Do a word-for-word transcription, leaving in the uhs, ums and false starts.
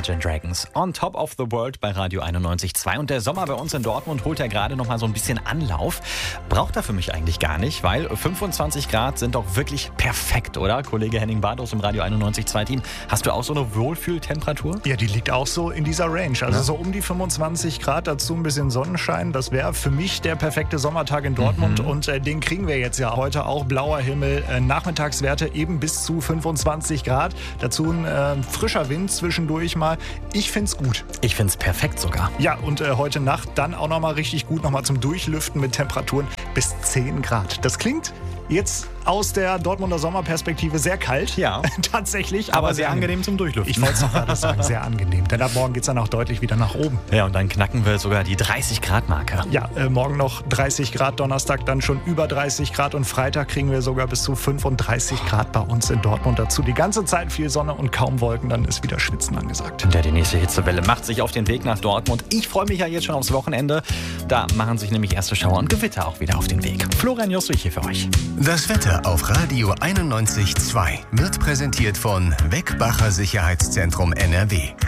Imagine Dragons. On Top of the World bei Radio einundneunzig Komma zwei. Und der Sommer bei uns in Dortmund holt ja gerade noch mal so ein bisschen Anlauf. Braucht er für mich eigentlich gar nicht, weil fünfundzwanzig Grad sind doch wirklich perfekt, oder? Kollege Henning Barth aus dem Radio einundneunzig Komma zwei Team. Hast du auch so eine Wohlfühltemperatur? Ja, die liegt auch so in dieser Range. Also ja. so um die fünfundzwanzig Grad, dazu ein bisschen Sonnenschein. Das wäre für mich der perfekte Sommertag in Dortmund. Mhm. Und äh, den kriegen wir jetzt ja heute auch. Blauer Himmel, äh, Nachmittagswerte eben bis zu fünfundzwanzig Grad. Dazu ein äh, frischer Wind zwischendurch mal. Ich find's gut. Ich find's perfekt sogar. Ja, und äh, heute Nacht dann auch nochmal richtig gut, nochmal zum Durchlüften mit Temperaturen bis zehn Grad. Das klingt jetzt aus der Dortmunder Sommerperspektive sehr kalt. Ja. Tatsächlich. Aber, aber sehr angenehm, angenehm zum Durchlüften. Ich wollte es gerade sagen, sehr angenehm. Denn ab morgen geht es dann auch deutlich wieder nach oben. Ja, und dann knacken wir sogar die dreißig Grad Marke. Ja, äh, morgen noch dreißig Grad, Donnerstag dann schon über dreißig Grad und Freitag kriegen wir sogar bis zu fünfunddreißig Grad bei uns in Dortmund dazu. Die ganze Zeit viel Sonne und kaum Wolken, dann ist wieder Schwitzen angesagt. Ja, die nächste Hitzewelle macht sich auf den Weg nach Dortmund. Ich freue mich ja jetzt schon aufs Wochenende. Da machen sich nämlich erste Schauer und Gewitter auch wieder auf den Weg. Florian Jostrich hier für euch. Das Wetter auf Radio einundneunzig Komma zwei wird präsentiert von Weckbacher Sicherheitszentrum N R W.